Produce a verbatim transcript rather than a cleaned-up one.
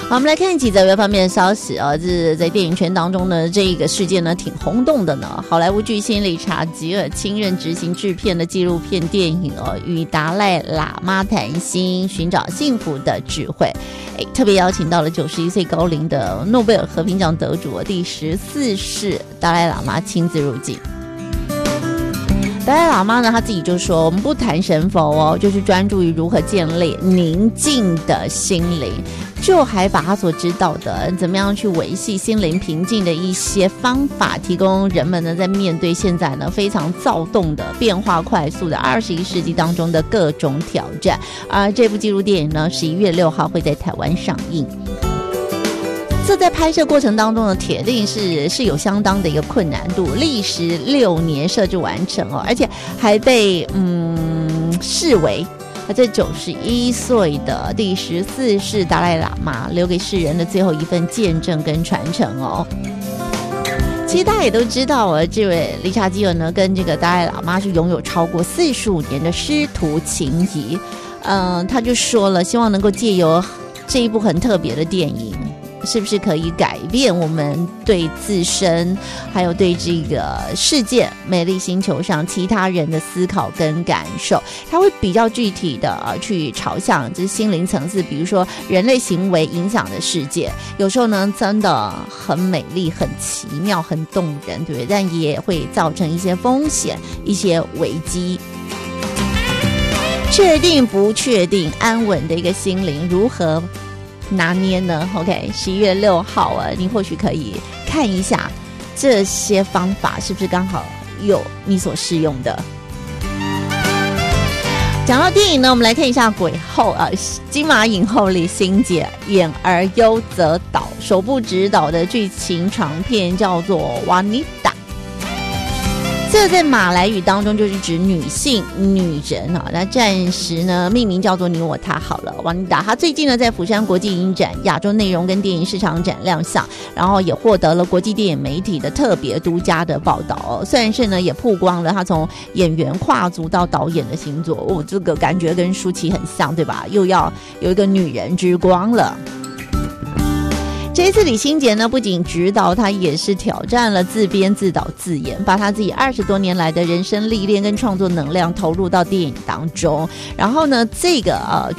好，我们来看几则方面的消息啊，这是在电影圈当中呢，这个事件呢挺轰动的呢。好莱坞巨星理查吉尔亲任执行制片的纪录片电影哦，与达赖喇嘛谈心，寻找幸福的智慧。哎，特别邀请到了九十一岁高龄的诺贝尔和平奖得主第十四世达赖喇嘛亲自入境。达赖喇嘛呢，他自己就说，我们不谈神佛哦，就是专注于如何建立宁静的心灵，就还把他所知道的怎么样去维系心灵平静的一些方法，提供人们呢在面对现在呢非常躁动的变化快速的二十一世纪当中的各种挑战。而这部纪录电影呢，十一月六号会在台湾上映。这在拍摄过程当中呢，铁定是是有相当的一个困难度，历时六年摄制完成哦，而且还被嗯视为这九十一岁的第十四世达赖喇嘛留给世人的最后一份见证跟传承哦。其实大家也都知道啊，这位理查基尔呢，跟这个达赖喇嘛是拥有超过四十五年的师徒情谊。嗯、呃，他就说了，希望能够借由这一部很特别的电影，是不是可以改变我们对自身还有对这个世界美丽星球上其他人的思考跟感受。它会比较具体的、呃、去朝向这心灵层次，比如说人类行为影响的世界，有时候呢真的很美丽很奇妙很动人，对不对？但也会造成一些风险一些危机。确定不确定安稳的一个心灵如何拿捏呢 ？OK， 十一月六号啊，你或许可以看一下这些方法是不是刚好有你所适用的。讲到电影呢，我们来看一下鬼后啊，金马影后李心洁演而优则导首部执导的剧情长片叫做《瓦尼达》。这在马来语当中就是指女性女人啊，那暂时呢命名叫做你我他好了。瓦尼达他最近呢在釜山国际影展亚洲内容跟电影市场展亮相，然后也获得了国际电影媒体的特别独家的报道哦。算是呢也曝光了他从演员跨足到导演的星座哦，这个感觉跟舒淇很像对吧？又要有一个女人之光了。这一次李心洁呢不仅指导，他也是挑战了自编自导自演，把他自己二十多年来的人生历练跟创作能量投入到电影当中。然后呢这个呃